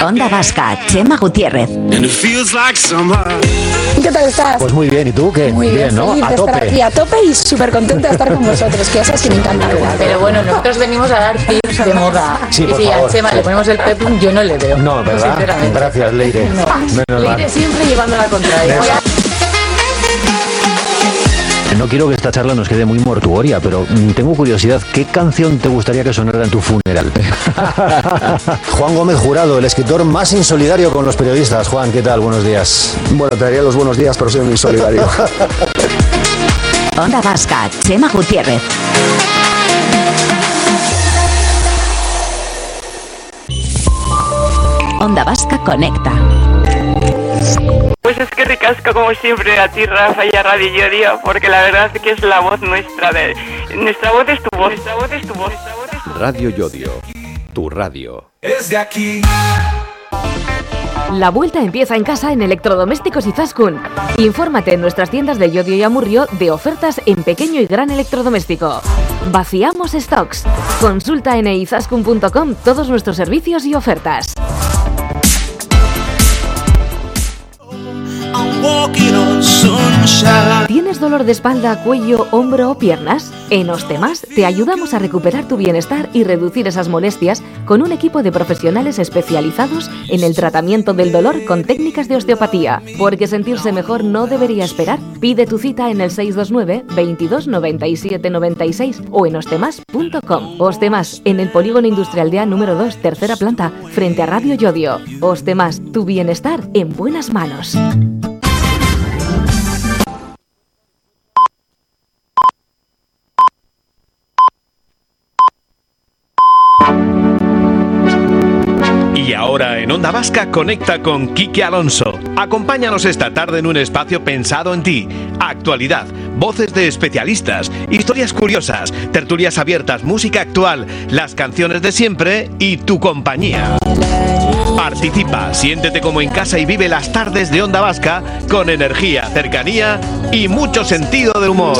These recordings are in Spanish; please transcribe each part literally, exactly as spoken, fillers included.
Onda Vasca, Chema Gutiérrez. ¿Qué tal estás? Pues muy bien, ¿y tú qué? Muy bien, ¿no? feliz A de tope. estar aquí a tope y súper contenta de estar con vosotros, que ya sabes que me encanta. Pero bueno, nosotros venimos a dar tips de moda. Sí, y por si favor. a Chema le ponemos el peplum, yo no le veo. No, ¿verdad? Sinceramente. Gracias, Leire. No. Menos mal. Leire siempre llevando la contraria. No quiero que esta charla nos quede muy mortuoria, pero mm, tengo curiosidad, ¿qué canción te gustaría que sonara en tu funeral? Juan Gómez Jurado, el escritor más insolidario con los periodistas. Juan, ¿qué tal? Buenos días. Bueno, te daría los buenos días, pero soy un insolidario. Onda Vasca, Chema Gutiérrez. Onda Vasca Conecta. Pues es que ricasco como siempre a ti, Rafa, y a Radio Yodio, porque la verdad es que es la voz nuestra de... Nuestra voz es tu voz, nuestra voz es tu voz, nuestra voz es tu voz. Radio Yodio, tu radio. Es de aquí. La vuelta empieza en casa en Electrodomésticos Izaskun. Infórmate en nuestras tiendas de Llodio y Amurrio de ofertas en pequeño y gran electrodoméstico. Vaciamos stocks. Consulta en izaskun punto com todos nuestros servicios y ofertas. ¿Tienes dolor de espalda, cuello, hombro o piernas? En Ostemas te ayudamos a recuperar tu bienestar y reducir esas molestias con un equipo de profesionales especializados en el tratamiento del dolor con técnicas de osteopatía. Porque sentirse mejor no debería esperar. Pide tu cita en el seis dos nueve, veintidós, noventa y siete, noventa y seis o en ostemas punto com. Ostemas, en el Polígono Industrial de A número dos, tercera planta, frente a Radio Yodio. Ostemas, tu bienestar en buenas manos. Y ahora en Onda Vasca conecta con Quique Alonso. Acompáñanos esta tarde en un espacio pensado en ti. Actualidad, voces de especialistas, historias curiosas, tertulias abiertas, música actual, las canciones de siempre y tu compañía. Participa, siéntete como en casa y vive las tardes de Onda Vasca con energía, cercanía y mucho sentido de humor.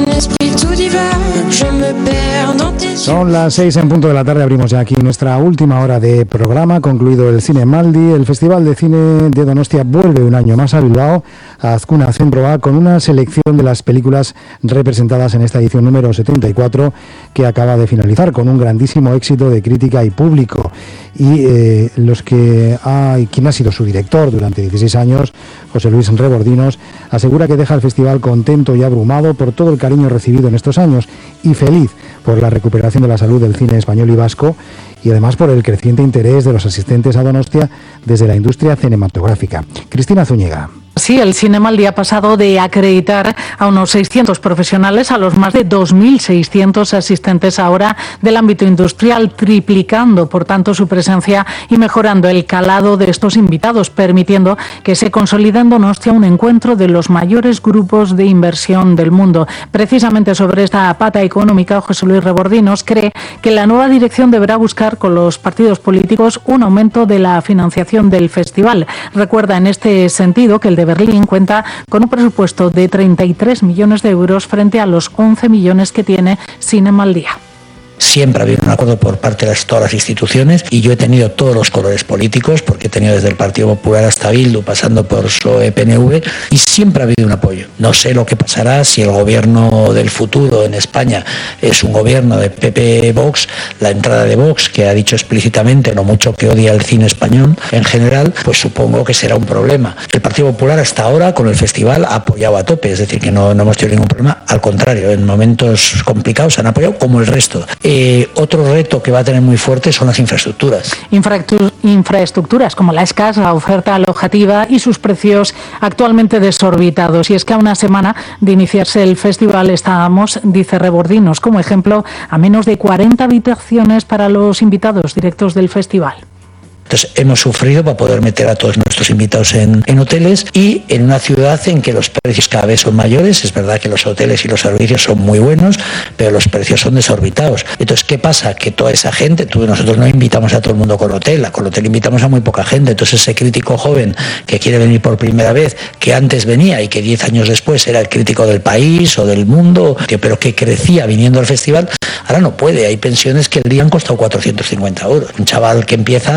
Son las seis en punto de la tarde, abrimos ya aquí nuestra última hora de programa, concluido el Zinemaldi. El Festival de Cine de Donostia vuelve un año más a Bilbao, a Azkuna Centro A, con una selección de las películas representadas en esta edición número setenta y cuatro, que acaba de finalizar con un grandísimo éxito de crítica y público. Y eh, los que ha, quien ha sido su director durante dieciséis años, José Luis Rebordinos, asegura que deja el festival contento y abrumado por todo el cariño recibido en estos años y feliz por la recuperación de la salud del cine español y vasco, y además por el creciente interés de los asistentes a Donostia desde la industria cinematográfica. Cristina Zúñiga. Sí, el Zinemaldi ha pasado de acreditar a unos seiscientos profesionales a los más de dos mil seiscientos asistentes ahora del ámbito industrial, triplicando por tanto su presencia y mejorando el calado de estos invitados, permitiendo que se consolide en Donostia un encuentro de los mayores grupos de inversión del mundo. Precisamente sobre esta pata económica, José Luis Rebordinos cree que la nueva dirección deberá buscar con los partidos políticos un aumento de la financiación del festival. Recuerda en este sentido que el de Berlín cuenta con un presupuesto de treinta y tres millones de euros frente a los once millones que tiene Zinemaldia. Siempre ha habido un acuerdo por parte de todas las instituciones y yo he tenido todos los colores políticos, porque he tenido desde el Partido Popular hasta Bildu, pasando por S O E, P N V, y siempre ha habido un apoyo. No sé lo que pasará si el gobierno del futuro en España es un gobierno de P P Vox, la entrada de Vox, que ha dicho explícitamente lo mucho que odia el cine español en general, pues supongo que será un problema. El Partido Popular hasta ahora con el festival ha apoyado a tope, es decir, que no, no hemos tenido ningún problema, al contrario, en momentos complicados han apoyado como el resto. Eh, otro reto que va a tener muy fuerte son las infraestructuras. Infraestructuras como la escasa oferta alojativa y sus precios actualmente desorbitados. Y es que a una semana de iniciarse el festival estábamos, dice Rebordinos, como ejemplo, a menos de cuarenta habitaciones para los invitados directos del festival. Entonces hemos sufrido para poder meter a todos nuestros invitados en, en hoteles, y en una ciudad en que los precios cada vez son mayores. Es verdad que los hoteles y los servicios son muy buenos, pero los precios son desorbitados. Entonces, ¿qué pasa? Que toda esa gente, tú, nosotros no invitamos a todo el mundo con hotel, con hotel invitamos a muy poca gente. Entonces ese crítico joven que quiere venir por primera vez, que antes venía y que diez años después era el crítico del país o del mundo, pero que crecía viniendo al festival, ahora no puede. Hay pensiones que el día han costado cuatrocientos cincuenta euros. Un chaval que empieza, eh,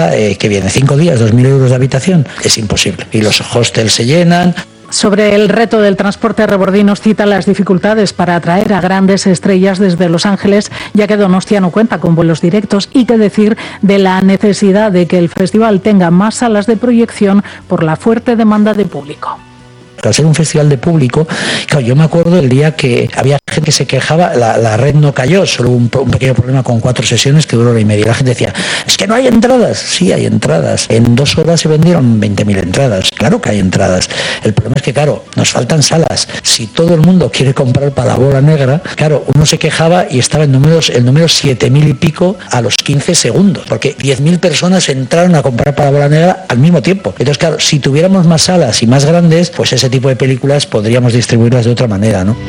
que viene cinco días, dos mil euros de habitación, es imposible. Y los hostels se llenan. Sobre el reto del transporte, Rebordinos cita las dificultades para atraer a grandes estrellas desde Los Ángeles, ya que Donostia no cuenta con vuelos directos, y qué decir de la necesidad de que el festival tenga más salas de proyección por la fuerte demanda de público. Al ser un festival de público, claro, yo me acuerdo el día que había gente que se quejaba, la, la red no cayó, solo un, un pequeño problema con cuatro sesiones que duró hora y media. La gente decía, es que no hay entradas. Sí, hay entradas. En dos horas se vendieron veinte mil entradas. Claro que hay entradas. El problema es que, claro, nos faltan salas. Si todo el mundo quiere comprar para la bola negra, claro, uno se quejaba y estaba en números, el número siete mil y pico a los quince segundos, porque diez mil personas entraron a comprar para la bola negra al mismo tiempo. Entonces, claro, si tuviéramos más salas y más grandes, pues ese tipo de películas podríamos distribuirlas de otra manera, ¿no?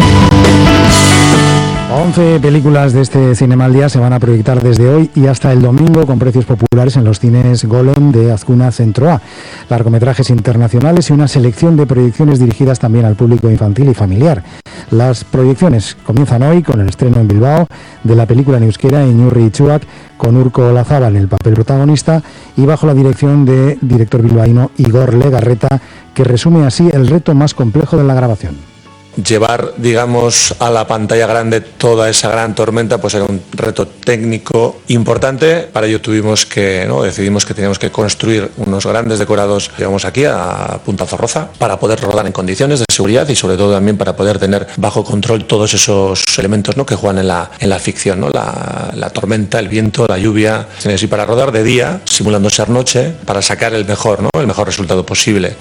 once películas de este Cinema al Día se van a proyectar desde hoy y hasta el domingo con precios populares en los cines Golem de Azcuna Centro A. Largometrajes internacionales y una selección de proyecciones dirigidas también al público infantil y familiar. Las proyecciones comienzan hoy con el estreno en Bilbao de la película en euskera Iñurri Itxuak, con Urko Olazábal en el papel protagonista y bajo la dirección de director bilbaíno Igor Legarreta, que resume así el reto más complejo de la grabación. Llevar, digamos, a la pantalla grande toda esa gran tormenta, pues era un reto técnico importante. Para ello tuvimos que, ¿no? decidimos que teníamos que construir unos grandes decorados, llevamos aquí a Punta Zorroza, para poder rodar en condiciones de seguridad y sobre todo también para poder tener bajo control todos esos elementos, ¿no? que juegan en la, en la ficción, ¿no? la, la tormenta, el viento, la lluvia, y para rodar de día, simulando ser noche, para sacar el mejor, ¿no? el mejor resultado posible.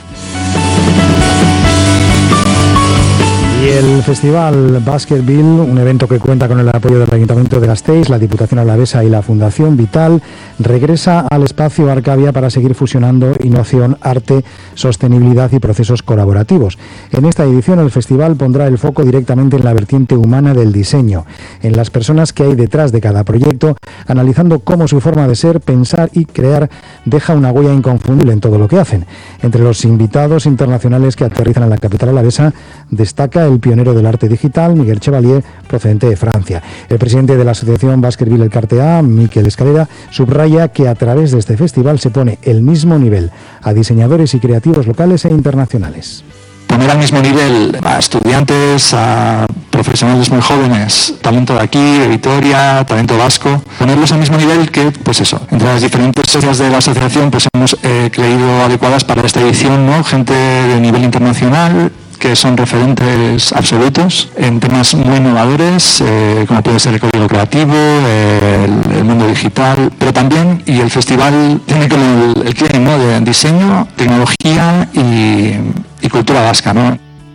Y el Festival Baskerville, un evento que cuenta con el apoyo del Ayuntamiento de Gasteiz, la Diputación Alavesa y la Fundación Vital, regresa al espacio Arcavia para seguir fusionando innovación, arte, sostenibilidad y procesos colaborativos. En esta edición el festival pondrá el foco directamente en la vertiente humana del diseño, en las personas que hay detrás de cada proyecto, analizando cómo su forma de ser, pensar y crear deja una huella inconfundible en todo lo que hacen. Entre los invitados internacionales que aterrizan en la capital alavesa destaca el pionero del arte digital, Miguel Chevalier, procedente de Francia. El presidente de la asociación Baskerville Elcarte A, Miquel Escalera, subraya que a través de este festival se pone el mismo nivel a diseñadores y creativos locales e internacionales. Poner al mismo nivel a estudiantes, a profesionales muy jóvenes, talento de aquí, de Vitoria, talento vasco, ponerlos al mismo nivel que, pues eso, entre las diferentes socias de la asociación pues hemos eh, creído adecuadas para esta edición, ¿no? Gente de nivel internacional, que son referentes absolutos en temas muy innovadores, eh, como puede ser el código creativo, eh, el, el mundo digital, pero también, y el festival tiene como el, el claim, ¿no? de diseño, tecnología y, y cultura vasca, ¿no?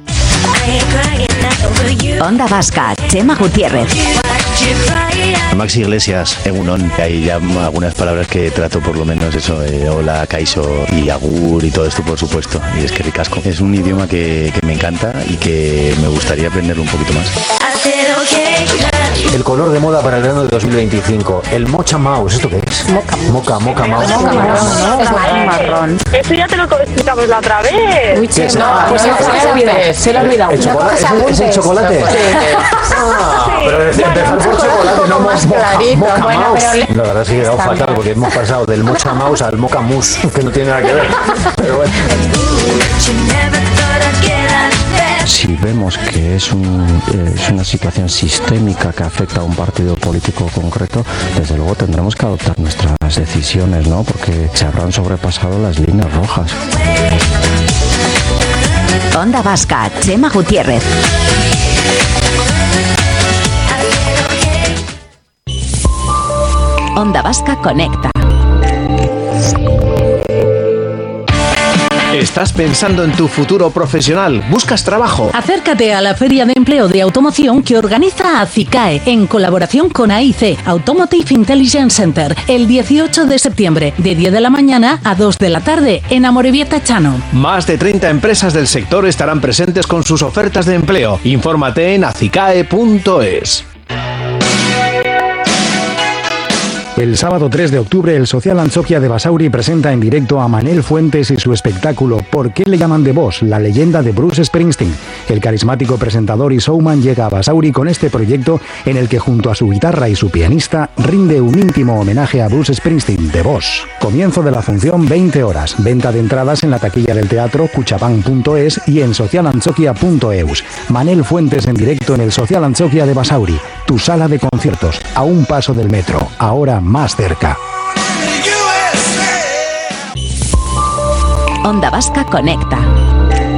Onda Vasca, Chema Gutiérrez. Maxi Iglesias, Egunon, hay ya algunas palabras que trato por lo menos eso, eh, hola, Kaiso y agur y todo esto por supuesto, y es que ricasco. Es un idioma que, que me encanta y que me gustaría aprenderlo un poquito más. El color de moda para el verano de dos mil veinticinco, el mocha mouse, ¿esto qué es? Moca, moca, moca mouse. Moca marrón, es marrón, marrón. Eso ya te lo explicamos la otra vez. Uy, che, no, pues se lo ha olvidado, se lo ha olvidado. ¿El chocolate? ¿Es, ¿Es el chocolate? Ah, pero empezar por chocolate, no más moca, moca mouse. La verdad es que he quedado fatal porque hemos pasado del mocha mouse al moca mousse, que no tiene nada que ver. Pero bueno. Si vemos que es, un, es una situación sistémica que afecta a un partido político concreto, desde luego tendremos que adoptar nuestras decisiones, ¿no? Porque se habrán sobrepasado las líneas rojas. Onda Vasca, Chema Gutiérrez. Onda Vasca Conecta. ¿Estás pensando en tu futuro profesional? ¿Buscas trabajo? Acércate a la Feria de Empleo de Automoción que organiza ACICAE en colaboración con A I C, Automotive Intelligence Center, el dieciocho de septiembre, de diez de la mañana a dos de la tarde, en Amorebieta Chano. Más de treinta empresas del sector estarán presentes con sus ofertas de empleo. Infórmate en acicae punto es. El sábado tres de octubre, el Social Antzoquia de Basauri presenta en directo a Manel Fuentes y su espectáculo ¿Por qué le llaman The Boss?, la leyenda de Bruce Springsteen. El carismático presentador y showman llega a Basauri con este proyecto en el que junto a su guitarra y su pianista rinde un íntimo homenaje a Bruce Springsteen, The Boss. Comienzo de la función veinte horas. Venta de entradas en la taquilla del teatro cuchabank punto es y en social antzoquia punto eus. Manel Fuentes en directo en el Social Antzoquia de Basauri, tu sala de conciertos, a un paso del metro, ahora más cerca. Onda Vasca Conecta.